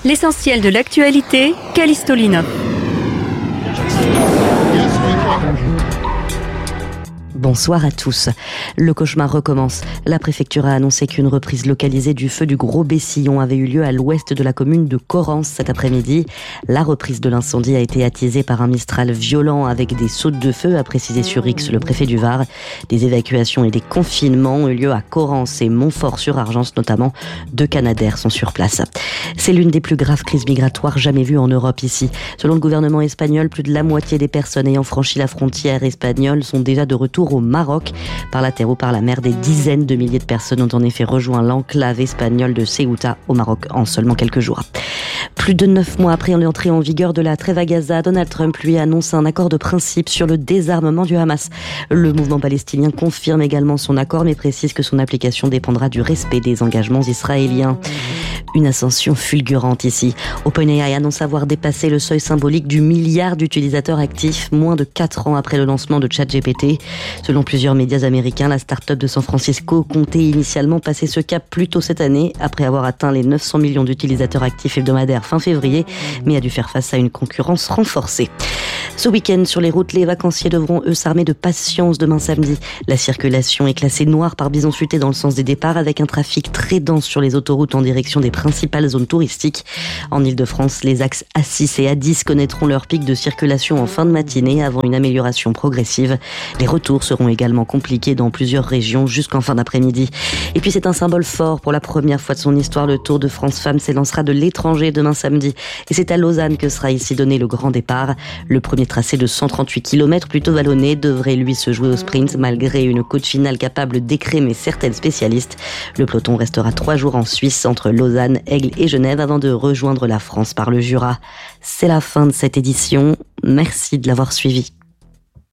L'essentiel de l'actualité, Callisto Linov. Bonsoir à tous. Le cauchemar recommence. La préfecture a annoncé qu'une reprise localisée du feu du Gros Bessillon avait eu lieu à l'ouest de la commune de Corrence cet après-midi. La reprise de l'incendie a été attisée par un mistral violent avec des sautes de feu, a précisé sur X le préfet du Var. Des évacuations et des confinements ont eu lieu à Corrence et Montfort-sur-Argence notamment. 2 Canadair sont sur place. C'est l'une des plus graves crises migratoires jamais vues en Europe ici. Selon le gouvernement espagnol, plus de la moitié des personnes ayant franchi la frontière espagnole sont déjà de retour au Maroc. Par la terre ou par la mer, des dizaines de milliers de personnes ont en effet rejoint l'enclave espagnole de Ceuta au Maroc en seulement quelques jours. Plus de 9 mois après l'entrée en vigueur de la trêve à Gaza, Donald Trump lui annonce un accord de principe sur le désarmement du Hamas. Le mouvement palestinien confirme également son accord mais précise que son application dépendra du respect des engagements israéliens. Une ascension fulgurante ici. OpenAI annonce avoir dépassé le seuil symbolique du milliard d'utilisateurs actifs moins de 4 ans après le lancement de ChatGPT. Selon plusieurs médias américains, la start-up de San Francisco comptait initialement passer ce cap plus tôt cette année, après avoir atteint les 900 millions d'utilisateurs actifs hebdomadaires fin février, mais a dû faire face à une concurrence renforcée. Ce week-end, sur les routes, les vacanciers devront, eux, s'armer de patience demain samedi. La circulation est classée noire par bison futé dans le sens des départs, avec un trafic très dense sur les autoroutes en direction des principales zones touristiques. En Ile-de-France, les axes A6 et A10 connaîtront leur pic de circulation en fin de matinée avant une amélioration progressive. Les retours seront également compliqués dans plusieurs régions jusqu'en fin d'après-midi. Et puis c'est un symbole fort. Pour la première fois de son histoire, le Tour de France Femmes s'élancera de l'étranger demain samedi. Et c'est à Lausanne que sera ici donné le grand départ. Le premier tracé de 138 km plutôt vallonné devrait lui se jouer au sprint malgré une côte finale capable d'écrémer certaines spécialistes. Le peloton restera 3 jours en Suisse entre Lausanne, Aigle et Genève avant de rejoindre la France par le Jura. C'est la fin de cette édition. Merci de l'avoir suivi.